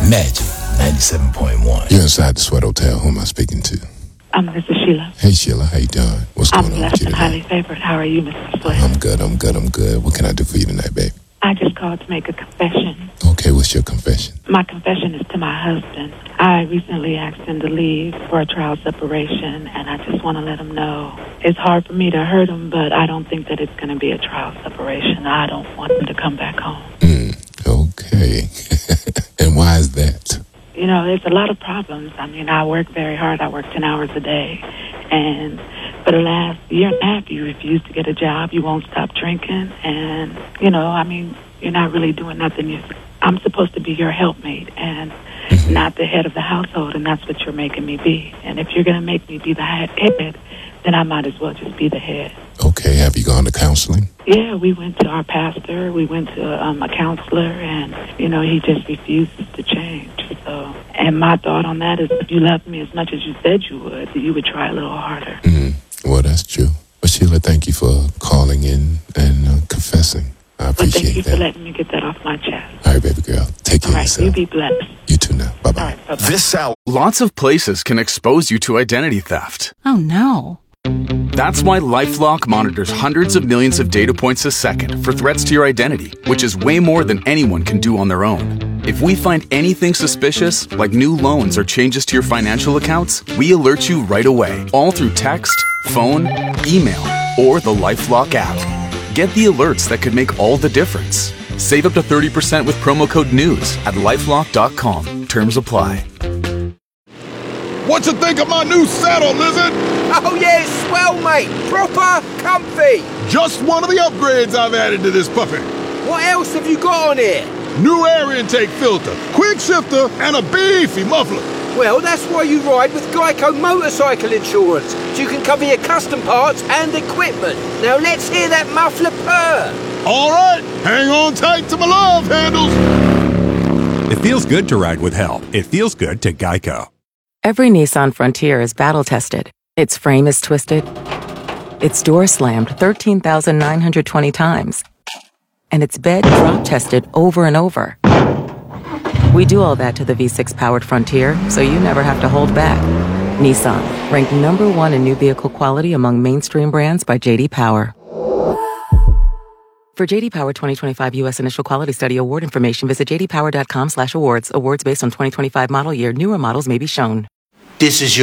Magic 97.1. You're inside the Sweat Hotel. Who am I speaking to? This is Sheila. Hey, Sheila. How you doing? What's going on with blessed you and today? highly favored. How are you, Mr. Sweat? I'm good. What can I do for you tonight, babe? I just called to make a confession. Okay, what's your confession? My confession is to my husband. I recently asked him to leave for a trial separation, and I just want to let him know it's hard for me to hurt him, but I don't think that it's going to be a trial separation. I don't want him to come back home. Okay. And why is that? You know, there's a lot of problems. I mean, I work very hard. I work 10 hours a day. And for the last year and a half, you refuse to get a job. You won't stop drinking. And, you know, I mean, you're not really doing nothing. I'm supposed to be your helpmate and not the head of the household, and that's what you're making me be. And if you're going to make me be the head, then I might as well just be the head. Okay, have you gone to counseling? Yeah, we went to our pastor. We went to a counselor, and, you know, he just refuses to change. So, and my thought on that is if you loved me as much as you said you would try a little harder. Well, that's true. But Sheila, thank you for calling in and confessing. I appreciate thank you that. for letting me get that off my chest. All right, baby girl. Take care All of right, yourself. you be blessed. You too now. Bye-bye. All right, bye-bye. This out. Lots of places can expose you to identity theft. Oh, no. That's why LifeLock monitors hundreds of millions of data points a second for threats to your identity, which is way more than anyone can do on their own. If we find anything suspicious, like new loans or changes to your financial accounts, we alert you right away, all through text, phone, email, or the LifeLock app. Get the alerts that could make all the difference. Save up to 30% with promo code NEWS at LifeLock.com. Terms apply. What you think of my new saddle, Lizard? Oh yeah, swell, mate. Proper comfy. Just one of the upgrades I've added to this puppy. What else have you got on here? New air intake filter, quick shifter, and a beefy muffler. Well, that's why you ride with Geico Motorcycle Insurance, so you can cover your custom parts and equipment. Now let's hear that muffler purr. All right, hang on tight to my love handles. It feels good to ride with help. It feels good to Geico. Every Nissan Frontier is battle-tested. Its frame is twisted. Its door slammed 13,920 times. And its bed drop-tested over and over. We do all that to the V6-powered Frontier, so you never have to hold back. Nissan, ranked #1 in new vehicle quality among mainstream brands by J.D. Power. For J.D. Power 2025 U.S. Initial Quality Study award information, visit jdpower.com/awards. Awards based on 2025 model year. Newer models may be shown. This is your